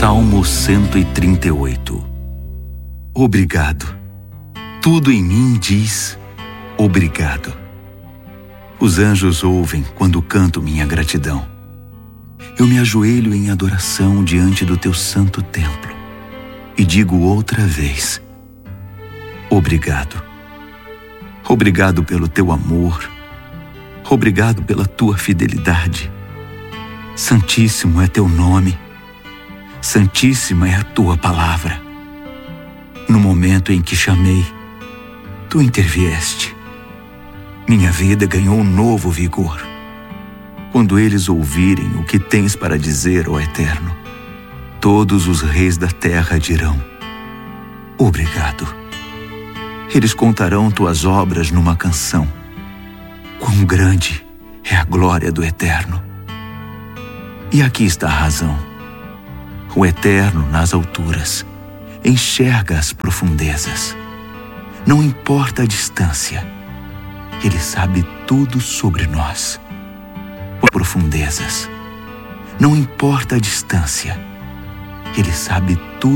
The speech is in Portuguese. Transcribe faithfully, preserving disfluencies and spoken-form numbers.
Salmo cento e trinta e oito. Obrigado. Tudo em mim diz obrigado. Os anjos ouvem quando canto minha gratidão. Eu me ajoelho em adoração diante do teu santo templo e digo outra vez: obrigado. Obrigado pelo teu amor. Obrigado pela tua fidelidade. Santíssimo é teu nome. Santíssima é a tua palavra. No momento em que chamei, tu intervieste. Minha vida ganhou um novo vigor. Quando eles ouvirem o que tens para dizer, ó Eterno, todos os reis da terra dirão: obrigado. Eles contarão tuas obras numa canção. Quão grande é a glória do Eterno! E aqui está a razão. O Eterno nas alturas enxerga as profundezas. Não importa a distância, Ele sabe tudo sobre nós. Profundezas. Não importa a distância, Ele sabe tudo